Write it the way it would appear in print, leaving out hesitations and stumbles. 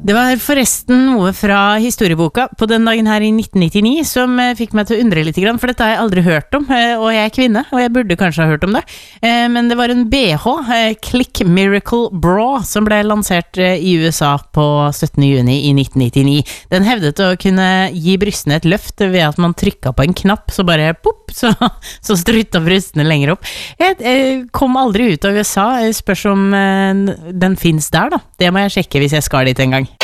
Det var forresten noe fra historieboka på den dagen her i 1999 som fikk meg til å undre litt grann, for dette har jeg aldri hørt om, og jeg er kvinne, og jeg burde kanskje ha hørt om det. Men det var en BH, Click Miracle Bra, som ble lansert i USA på 17. juni i 1999. Den hevdet å kunne gi brystene et løft ved at man trykket på en knapp, så bare pop, så strutta brystene lenger opp. Jeg kom aldri ut av USA, jeg spørs om den finnes der da. Det må jeg sjekke hvis jeg skal dit en gang.